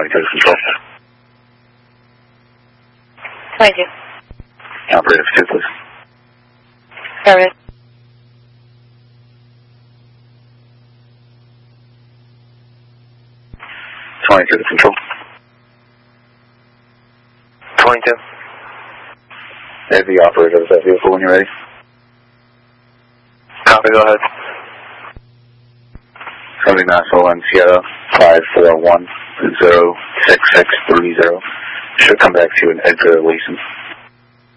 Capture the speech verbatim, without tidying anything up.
twenty-two to control. twenty-two. Operator two, please. Affirmative. twenty-two to control. twenty-two. There's the operator of that vehicle when you're ready. Copy, go ahead. Seventy National and Sierra five four one zero six six three zero. Should come back to you in Edgar Leeson.